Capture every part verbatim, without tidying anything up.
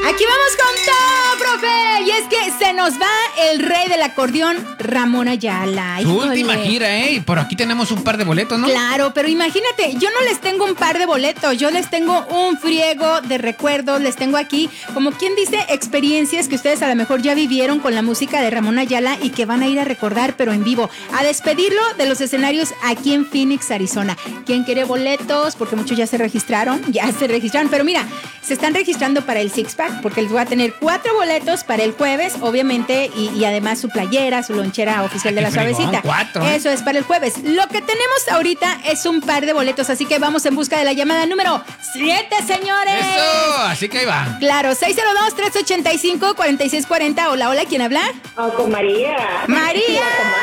Aquí vamos con todo, profe. Y es que se nos va el rey del acordeón, Ramón Ayala. Su última gira, ¿eh? Y por aquí tenemos un par de boletos, ¿no? Claro, pero imagínate, yo no les tengo un par de boletos, yo les tengo un friego de recuerdos, les tengo aquí, como quien dice, experiencias que ustedes a lo mejor ya vivieron con la música de Ramón Ayala y que van a ir a recordar, pero en vivo, a despedirlo de los escenarios aquí en Phoenix, Arizona. ¿Quién quiere boletos? Porque muchos ya se registraron, ya se registraron, pero mira, se están registrando para el Six Pack, porque les voy a tener cuatro boletos para el jueves, obviamente, y, y además su playera, su lonchera oficial de la suavecita. Cuatro, ¿eh? Eso es para el jueves. Lo que tenemos ahorita es un par de boletos, así que vamos en busca de la llamada número siete, señores. Eso, así que ahí va. Claro, seis cero dos, tres ocho cinco, cuatro seis cuatro cero. Hola, hola, ¿quién habla? Oh, con María. María.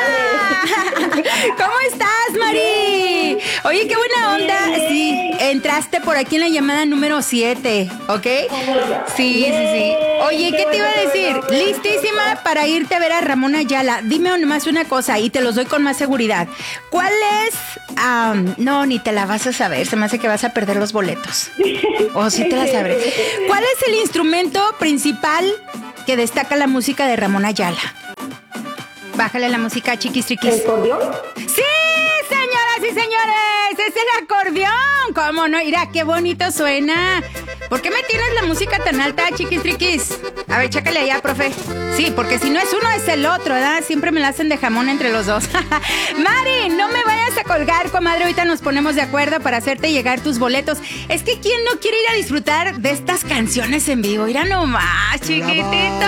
¿Cómo estás, Mari? Oye, qué buena onda. Sí, entraste por aquí en la llamada número siete, ¿ok? Sí, sí, sí. Oye, ¿qué te iba a decir? Listísima para irte a ver a Ramón Ayala. Dime nomás una cosa y te los doy con más seguridad. ¿Cuál es? Um, no, ni te la vas a saber. Se me hace que vas a perder los boletos. O sí te la sabré. ¿Cuál es el instrumento principal que destaca la música de Ramón Ayala? Bájale la música, chiquis, triquis. ¿El acordeón? ¡Sí, señoras y señores! ¡Es el acordeón! ¿Cómo no? Mira, qué bonito suena. ¿Por qué me tienes la música tan alta, chiquis, triquis? A ver, chécale allá, profe. Sí, porque si no es uno, es el otro, ¿verdad? Siempre me la hacen de jamón entre los dos. Mari, no me vayas a colgar, comadre. Ahorita nos ponemos de acuerdo para hacerte llegar tus boletos. Es que ¿quién no quiere ir a disfrutar de estas canciones en vivo? Mira nomás, chiquitito.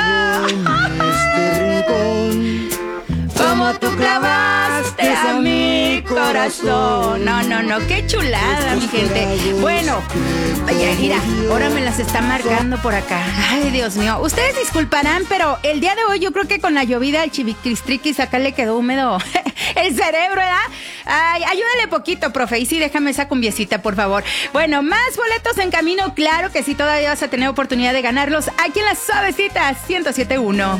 Como tú clavaste a mi corazón. No, no, no, qué chulada, mi gente. Bueno, oye, mira, ahora me las está marcando por acá. Ay, Dios mío. Ustedes disculparán, pero el día de hoy yo creo que con la llovida al chivicristriquis acá le quedó húmedo el cerebro, ¿verdad? Ay, ayúdale poquito, profe. Y sí, déjame esa cumbiecita, por favor. Bueno, más boletos en camino. Claro que sí, todavía vas a tener oportunidad de ganarlos aquí en las Suavecitas ciento siete punto uno.